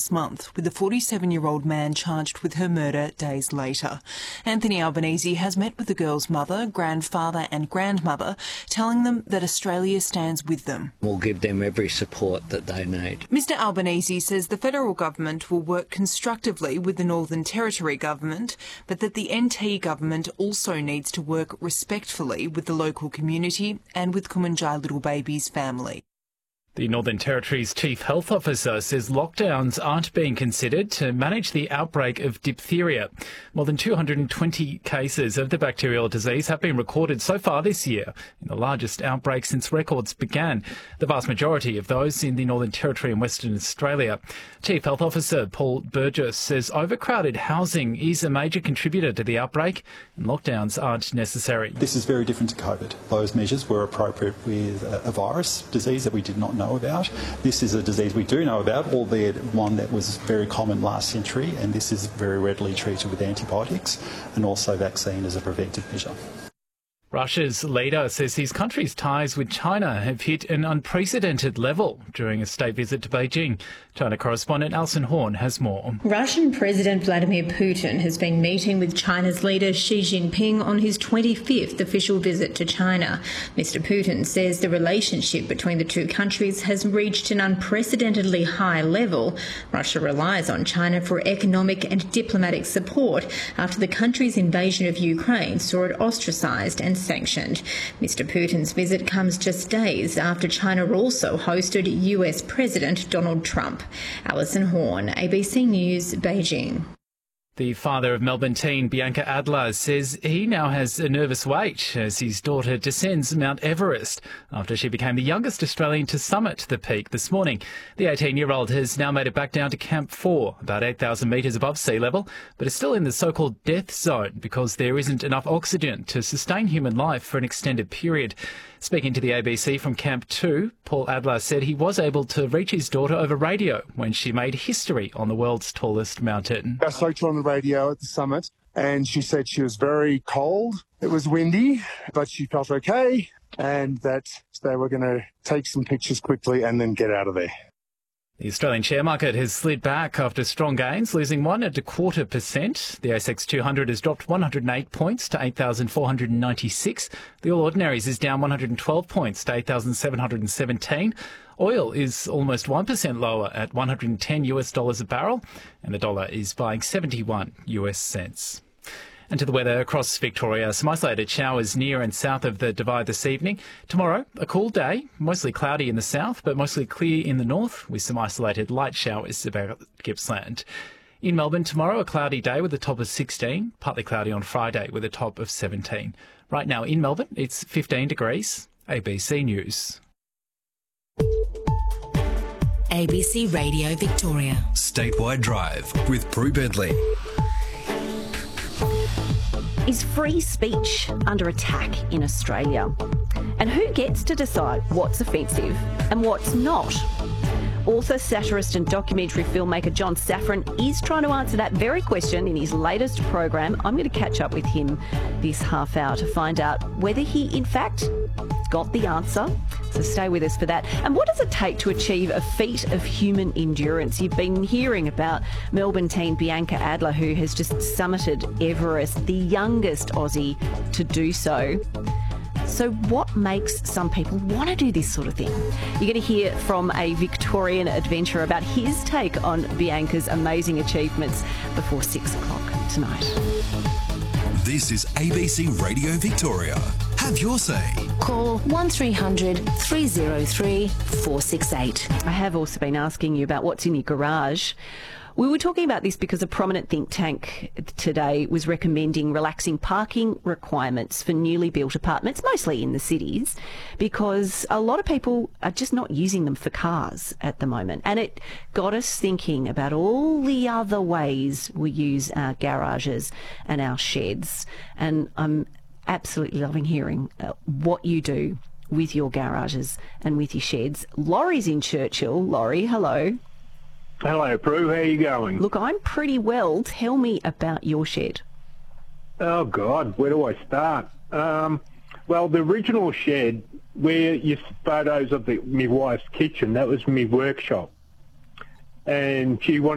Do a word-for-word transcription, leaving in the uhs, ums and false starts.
last month, with the forty-seven-year-old man charged with her murder days later. Anthony Albanese has met with the girl's mother, grandfather and grandmother, telling them that Australia stands with them. We'll give them every support that they need. Mister Albanese says the federal government will work constructively with the Northern Territory government, but that the N T government also needs to work respectfully with the local community and with Kumanjai Little Baby's family. The Northern Territory's Chief Health Officer says lockdowns aren't being considered to manage the outbreak of diphtheria. More than two hundred twenty cases of the bacterial disease have been recorded so far this year, in the largest outbreak since records began, the vast majority of those in the Northern Territory and Western Australia. Chief Health Officer Paul Burgess says overcrowded housing is a major contributor to the outbreak and lockdowns aren't necessary. This is very different to COVID. Those measures were appropriate with a virus disease that we did not know about. This is a disease we do know about, albeit one that was very common last century, and this is very readily treated with antibiotics and also vaccine as a preventive measure. Russia's leader says his country's ties with China have hit an unprecedented level during a state visit to Beijing. China correspondent Alison Horn has more. Russian President Vladimir Putin has been meeting with China's leader Xi Jinping on his twenty-fifth official visit to China. Mister Putin says the relationship between the two countries has reached an unprecedentedly high level. Russia relies on China for economic and diplomatic support after the country's invasion of Ukraine saw it ostracised and sanctioned. Mister Putin's visit comes just days after China also hosted U S President Donald Trump. Alison Horn, A B C News, Beijing. The father of Melbourne teen Bianca Adler says he now has a nervous wait as his daughter descends Mount Everest after she became the youngest Australian to summit the peak this morning. The eighteen-year-old has now made it back down to Camp four, about eight thousand metres above sea level, but is still in the so-called death zone because there isn't enough oxygen to sustain human life for an extended period. Speaking to the A B C from Camp two, Paul Adler said he was able to reach his daughter over radio when she made history on the world's tallest mountain. I spoke to her on the radio at the summit and she said she was very cold. It was windy, but she felt okay and that they were going to take some pictures quickly and then get out of there. The Australian share market has slid back after strong gains, losing one and a quarter percent. The A S X two hundred has dropped one hundred eight points to eight thousand four hundred ninety-six. The All Ordinaries is down one hundred twelve points to eight thousand seven hundred seventeen. Oil is almost one percent lower at one hundred ten US dollars a barrel, and the dollar is buying seventy-one US cents. And to the weather across Victoria, some isolated showers near and south of the Divide this evening. Tomorrow, a cool day, mostly cloudy in the south, but mostly clear in the north, with some isolated light showers about Gippsland. In Melbourne tomorrow, a cloudy day with a top of sixteen, partly cloudy on Friday with a top of seventeen. Right now in Melbourne, it's fifteen degrees. A B C News. A B C Radio Victoria. Statewide Drive with Prue Bentley. Is free speech under attack in Australia? And who gets to decide what's offensive and what's not? Author, satirist and documentary filmmaker John Safran is trying to answer that very question in his latest program. I'm going to catch up with him this half hour to find out whether he, in fact, got the answer. So stay with us for that. And what does it take to achieve a feat of human endurance? You've been hearing about Melbourne teen Bianca Adler, who has just summited Everest, the youngest Aussie to do so. So what makes some people want to do this sort of thing? You're going to hear from a Victorian adventurer about his take on Bianca's amazing achievements before six o'clock tonight. This is A B C Radio Victoria. Have your say. Call one three hundred three oh three four six eight. I have also been asking you about what's in your garage. We were talking about this because a prominent think tank today was recommending relaxing parking requirements for newly built apartments, mostly in the cities, because a lot of people are just not using them for cars at the moment. And it got us thinking about all the other ways we use our garages and our sheds. And I'm absolutely loving hearing uh, what you do with your garages and with your sheds. Laurie's in Churchill. Laurie, hello. Hello, Prue. How are you going? Look, I'm pretty well. Tell me about your shed. Oh, God, where do I start? Um, well, the original shed, where you photos of the, my wife's kitchen, that was my workshop. And she wanted